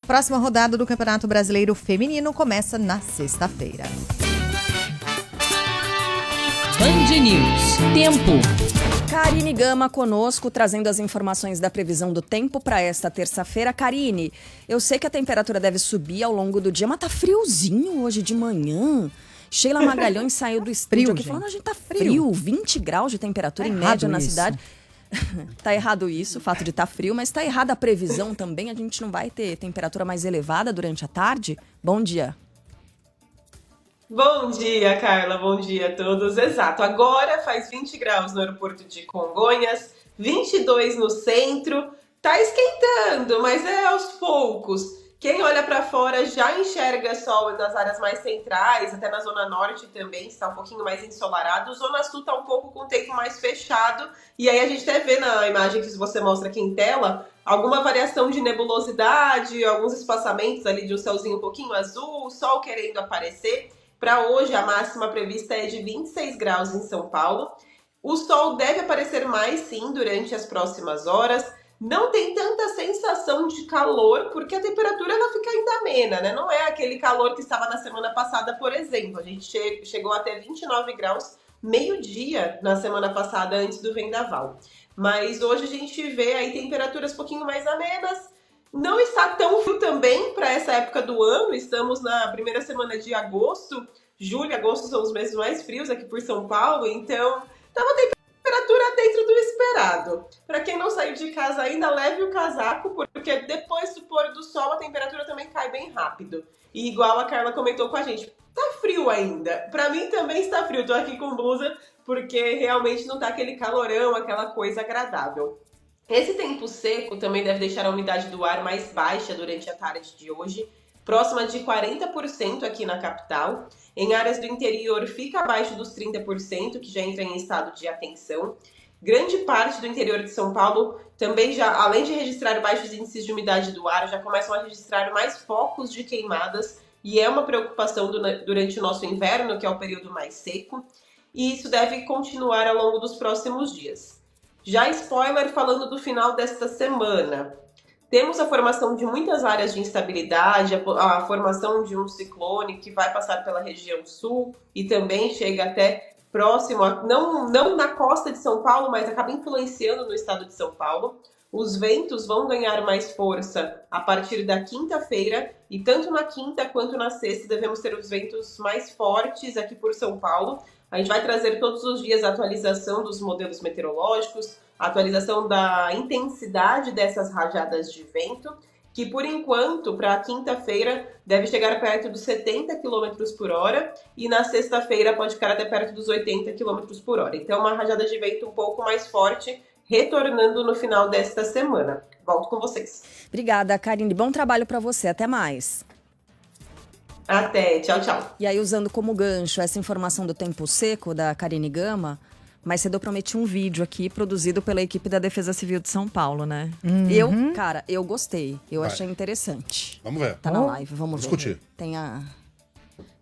próxima rodada do Campeonato Brasileiro Feminino começa na sexta-feira. Band News. Tempo. Karine Gama conosco, trazendo as informações da previsão do tempo para esta terça-feira. Karine, eu sei que a temperatura deve subir ao longo do dia, mas tá friozinho hoje de manhã. Sheila Magalhães saiu do estúdio aqui falando, a gente tá frio, 20 graus de temperatura em média na cidade. Tá errado isso, o fato de estar frio, mas tá errada a previsão também. A gente não vai ter temperatura mais elevada durante a tarde? Bom dia. Bom dia, Carla. Bom dia a todos. Exato. Agora faz 20 graus no aeroporto de Congonhas, 22 no centro. Tá esquentando, mas é aos poucos. Quem olha para fora já enxerga sol nas áreas mais centrais, até na Zona Norte também está um pouquinho mais ensolarado. Zona Sul está um pouco com o tempo mais fechado. E aí a gente até vê na imagem que você mostra aqui em tela alguma variação de nebulosidade, alguns espaçamentos ali de um céuzinho um pouquinho azul, o sol querendo aparecer. Para hoje, a máxima prevista é de 26 graus em São Paulo. O sol deve aparecer mais, sim, durante as próximas horas. Não tem tanta sensação de calor, porque a temperatura ela fica ainda amena, né? Não é aquele calor que estava na semana passada, por exemplo. A gente chegou até 29 graus meio-dia na semana passada, antes do vendaval. Mas hoje a gente vê aí temperaturas um pouquinho mais amenas. Não está tão frio também para essa época do ano. Estamos na primeira semana de agosto. Julho e agosto são os meses mais frios aqui por São Paulo. Então, tá uma temperatura dentro do esperado. Para quem não saiu de casa ainda, leve o casaco, porque depois do pôr do sol a temperatura também cai bem rápido. E igual a Carla comentou com a gente, tá frio ainda. Para mim também está frio. Tô aqui com blusa porque realmente não tá aquele calorão, aquela coisa agradável. Esse tempo seco também deve deixar a umidade do ar mais baixa durante a tarde de hoje, próxima de 40% aqui na capital. Em áreas do interior fica abaixo dos 30%, que já entra em estado de atenção. Grande parte do interior de São Paulo também já, além de registrar baixos índices de umidade do ar, já começam a registrar mais focos de queimadas, e é uma preocupação durante o nosso inverno, que é o período mais seco, e isso deve continuar ao longo dos próximos dias. Já spoiler falando do final desta semana. Temos a formação de muitas áreas de instabilidade, a formação de um ciclone que vai passar pela região sul e também chega até próximo, não na costa de São Paulo, mas acaba influenciando no estado de São Paulo. Os ventos vão ganhar mais força a partir da quinta-feira e tanto na quinta quanto na sexta devemos ter os ventos mais fortes aqui por São Paulo. A gente vai trazer todos os dias a atualização dos modelos meteorológicos, a atualização da intensidade dessas rajadas de vento, que por enquanto, para a quinta-feira, deve chegar perto dos 70 km por hora e na sexta-feira pode ficar até perto dos 80 km por hora. Então, uma rajada de vento um pouco mais forte, retornando no final desta semana. Volto com vocês. Obrigada, Karine. Bom trabalho para você. Até mais. Até. Tchau, tchau. E aí, usando como gancho essa informação do tempo seco da Karine Gama, mais cedo eu prometi um vídeo aqui produzido pela equipe da Defesa Civil de São Paulo, né? Eu gostei. Eu achei interessante. Vamos ver. Tá na live, vamos ver. Discutir. Tem a